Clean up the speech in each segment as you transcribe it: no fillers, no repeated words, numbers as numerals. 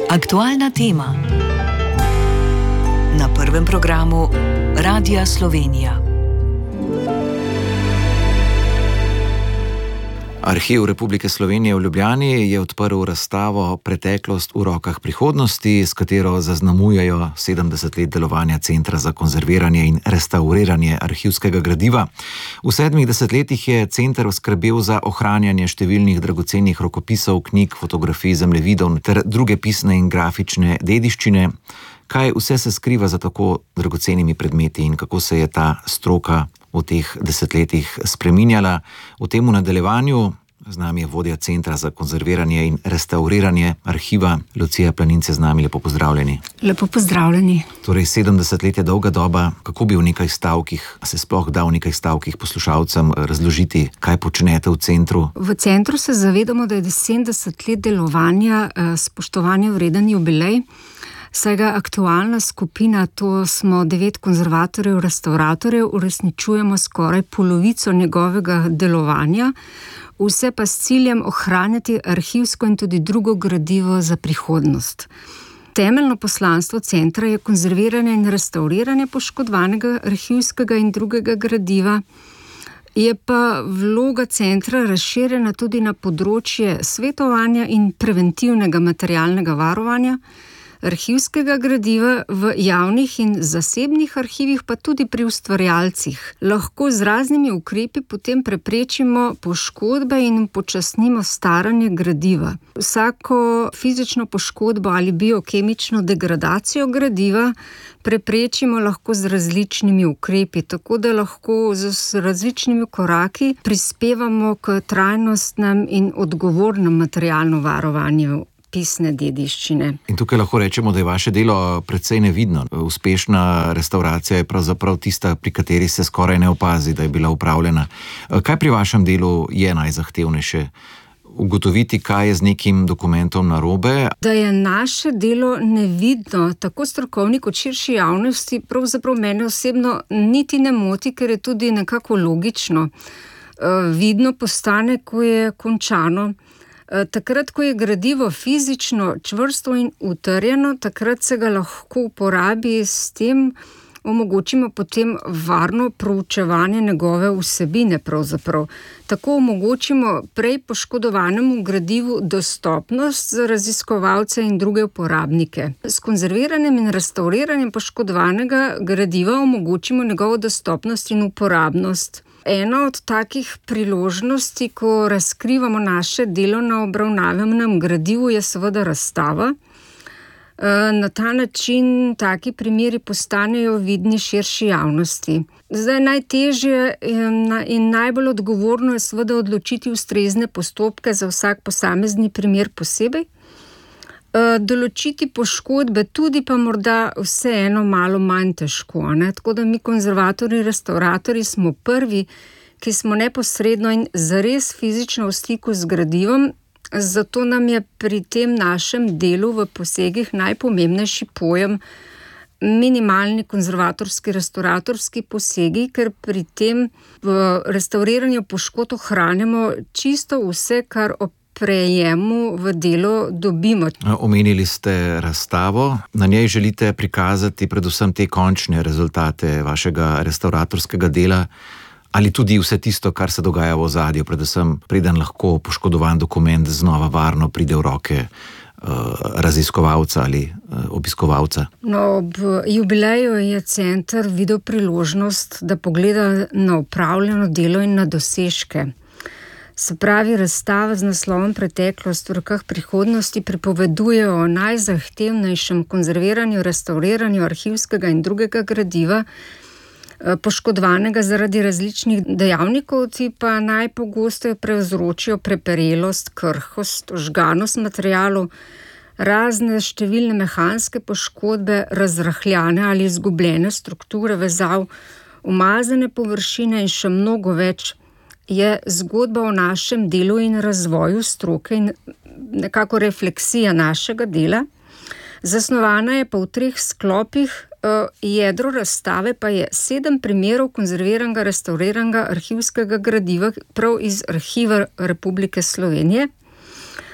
Aktualna tema na prvem programu Radia Slovenija. Arhiv Republike Slovenije v Ljubljani je odprl razstavo Preteklost v rokah prihodnosti, s katero zaznamujejo 70 let delovanja Centra za konzerviranje in restavriranje arhivskega gradiva. V 7 desetletjih je center skrbel za ohranjanje številnih dragocenih rokopisov, knjig, fotografij, zemljevidov ter druge pisne in grafične dediščine. Kaj vse se skriva za tako dragocenimi predmeti in kako se je ta stroka v teh desetletjih spreminjala? V tem nadaljevanju z nami je vodja Centra za konzerviranje in restavriranje arhiva Lucija Planinc. Z nami, lepo pozdravljeni. Lepo pozdravljeni. Torej 70 let je dolga doba. Kako bi v nekaj stavkih, se sploh da v nekaj stavkih poslušalcem razložiti, kaj počnete v centru? V centru se zavedamo, da je 70 let delovanja spoštovanja vreden jubilej. Vsega aktualna skupina, to smo 9 konzervatorjev, restavratorjev, uresničujemo skoraj polovico njegovega delovanja, vse pa s ciljem ohranjati arhivsko in tudi drugo gradivo za prihodnost. Temeljno poslanstvo centra je konzerviranje in restavriranje poškodovanega arhivskega in drugega gradiva, je pa vloga centra razširjena tudi na področje svetovanja in preventivnega materialnega varovanja arhivskega gradiva v javnih in zasebnih arhivih, pa tudi pri ustvarjalcih. Lahko z raznimi ukrepi potem preprečimo poškodbe in upočasnimo staranje gradiva. Vsako fizično poškodbo ali biokemično degradacijo gradiva preprečimo lahko z različnimi ukrepi, tako da lahko z različnimi koraki prispevamo k trajnostnem in odgovornem materialno varovanju pisne dediščine. In tukaj lahko rečemo, da je vaše delo precej nevidno. Uspešna restavracija je pravzaprav tista, pri kateri se skoraj ne opazi, da je bila upravljena. Kaj pri vašem delu je najzahtevnejše? Ugotoviti, kaj je z nekim dokumentom narobe? Da je naše delo nevidno, tako strokovni kot širši javnosti, pravzaprav mene osebno niti ne moti, ker je tudi nekako logično. Vidno postane, ko je končano. Takrat, ko je gradivo fizično čvrsto in utrjeno, takrat se ga lahko uporabi, s tem omogočimo potem varno proučevanje njegove vsebine pravzaprav. Tako omogočimo prej poškodovanemu gradivu dostopnost za raziskovalce in druge uporabnike. S konzerviranjem in restavriranjem poškodovanega gradiva omogočimo njegovo dostopnost in uporabnost. Ena od takih priložnosti, ko razkrivamo naše delo na obravnavanem gradivu, je seveda razstava. Na ta način taki primeri postanejo vidni širši javnosti. Zdaj najtežje in najbolj odgovorno je seveda odločiti ustrezne postopke za vsak posamezni primer posebej. Določiti poškodbe tudi pa morda vseeno malo manj težko, ne? Tako da mi konzervatorji, restavratorji smo prvi, ki smo neposredno in zares fizično v stiku z gradivom, zato nam je pri tem našem delu v posegih najpomembnejši pojem minimalni konzervatorski, restavratorski posegi, ker pri tem v restavriranju poškodb ohranjamo čisto vse, kar prejemu v delo dobimo. Omenili ste razstavo, na njej želite prikazati predvsem te končne rezultate vašega restavratorskega dela, ali tudi vse tisto, kar se dogaja v ozadju, predvsem preden lahko poškodovan dokument znova varno pride v roke raziskovalca ali obiskovalca? Ob jubileju je center videl priložnost, da pogleda na opravljeno delo in na dosežke. Se pravi, razstava z naslovom Preteklost v rokah prihodnosti pripoveduje o najzahtevnejšem konzerviranju, restavriranju arhivskega in drugega gradiva, poškodovanega zaradi različnih dejavnikov, ti pa najpogosteje povzročijo preperelost, krhkost, ožganost materialov, razne številne mehanske poškodbe, razrahljane ali izgubljene strukture vezav, umazane površine in še mnogo več. Je zgodba o našem delu in razvoju stroke in nekako refleksija našega dela. Zasnovana je pa v 3 sklopih, jedro razstave pa je 7 primerov konzerviranega, restavriranega arhivskega gradiva prav iz Arhiva Republike Slovenije.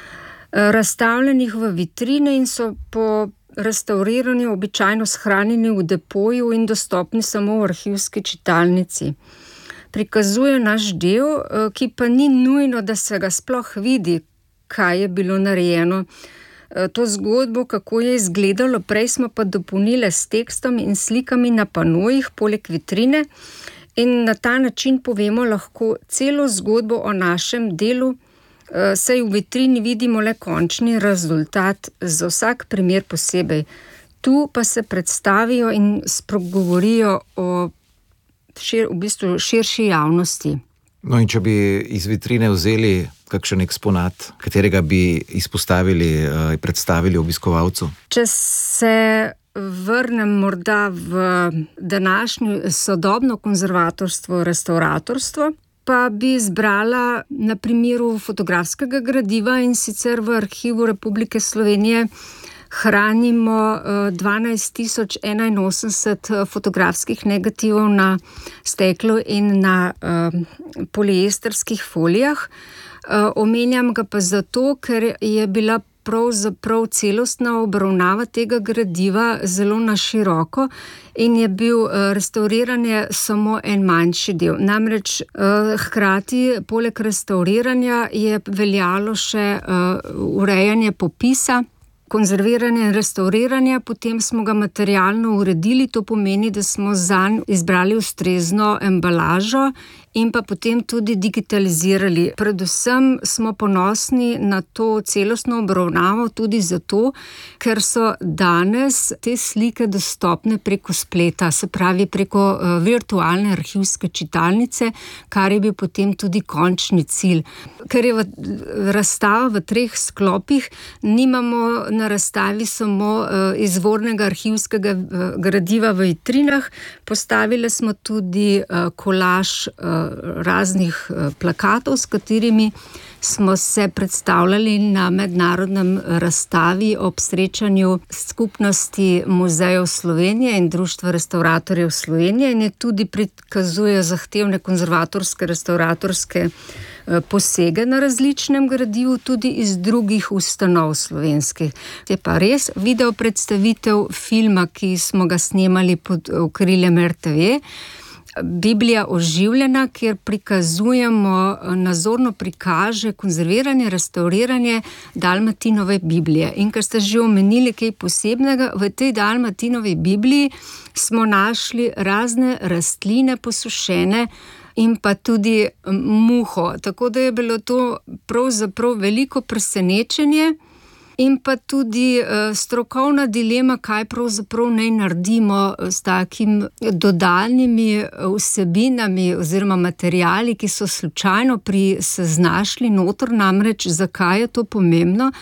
razstavljenih v vitrine in so po restavriranju običajno shranjeni v depoju in dostopni samo v arhivski čitalnici. Prikazuje naš del, ki pa ni nujno, da se ga sploh vidi, kaj je bilo narejeno. To zgodbo, kako je izgledalo, prej smo pa dopolnile s tekstom in slikami na panojih poleg vitrine in na ta način povemo lahko celo zgodbo o našem delu, saj v vitrini vidimo le končni rezultat za vsak primer posebej. Tu pa se predstavijo in spregovorijo o v bistvu širši javnosti. No in če bi iz vitrine vzeli kakšen eksponat, katerega bi izpostavili in predstavili obiskovalcu? Če se vrnem morda v današnjo sodobno konzervatorstvo, restauratorstvo, pa bi izbrala na primeru fotografskega gradiva, in sicer v Arhivu Republike Slovenije hranimo 12.081 fotografskih negativov na steklu in na poliestrskih folijah. Omenjam ga pa zato, ker je bila pravzaprav celostna obravnava tega gradiva zelo na široko in je bil restauriranje samo en manjši del. Namreč hkrati poleg restauriranja je veljalo še urejanje popisa, konzerviranje in restauriranje, potem smo ga materialno uredili, to pomeni, da smo zanj izbrali ustrezno embalažo in pa potem tudi digitalizirali. Predvsem smo ponosni na to celostno obravnavo tudi zato, ker so danes te slike dostopne preko spleta, se pravi preko virtualne arhivske čitalnice, kar je bil potem tudi končni cilj. Ker je razstava v 3 sklopih, nimamo na razstavi samo izvornega arhivskega gradiva v vitrinah, postavili smo tudi kolaž raznih plakatov, s katerimi smo se predstavljali na mednarodnem razstavi ob srečanju Skupnosti muzejev Slovenije in Društva restauratorjev Slovenije in je tudi prikazuje zahtevne konzervatorske, restauratorske posege na različnem gradivu tudi iz drugih ustanov slovenskih. Je pa res video predstavitev filma, ki smo ga snemali pod okriljem RTV, Biblija oživljena, kjer prikazujemo, nazorno prikaže konzerviranje, restauriranje Dalmatinove Biblije. In ker ste že omenili kaj posebnega, v tej Dalmatinovi Bibliji smo našli razne rastline posušene in pa tudi muho. Tako da je bilo to pravzaprav veliko presenečenje in pa tudi strokovna dilema, kaj pravzaprav naj naredimo s takim dodanimi vsebinami oziroma materiali, ki so slučajno se znašli noter, namreč zakaj je to pomembno.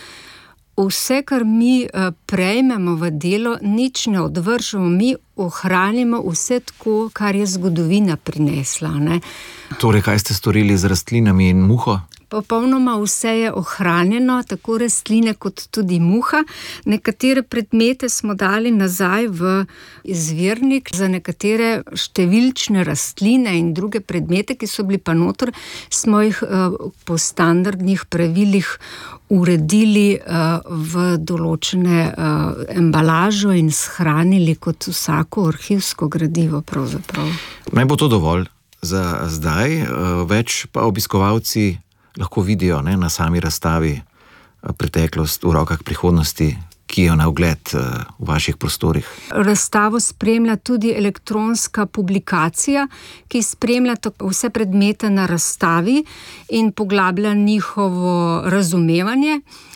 Vse, kar mi prejmemo v delo, nič ne odvržemo, mi ohranimo vse tako, kar je zgodovina prinesla, ne. Torej, kaj ste storili z rastlinami in muho? Popolnoma vse je ohranjeno, tako rastline kot tudi muha. Nekatere predmete smo dali nazaj v izvirnik, za nekatere številčne rastline in druge predmete, ki so bili pa noter, smo jih po standardnih pravilih uredili v določene embalažo in shranili kot vsako arhivsko gradivo pravzaprav. Naj bo to dovolj za zdaj, več pa obiskovalci lahko vidijo, ne, na sami razstavi preteklost v rokah prihodnosti, ki je na ogled v vaših prostorih. Razstavo spremlja tudi elektronska publikacija, ki spremlja vse predmete na razstavi in poglablja njihovo razumevanje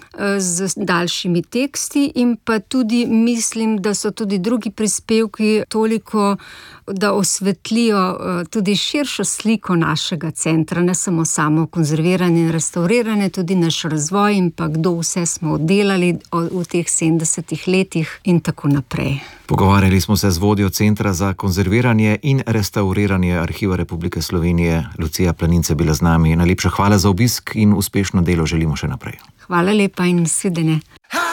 z daljšimi teksti in pa tudi mislim, da so tudi drugi prispevki toliko, da osvetlijo tudi širšo sliko našega centra, ne samo konzerviranje in restauriranje, tudi naš razvoj in pa kdo vse smo oddelali v teh 70 letih in tako naprej. Pogovarjali smo se z vodjo Centra za konzerviranje in restauriranje Arhiva Republike Slovenije. Lucija Planinc je bila z nami. Najlepša hvala za obisk in uspešno delo želimo še naprej. Hvala lepa in nasvidenje.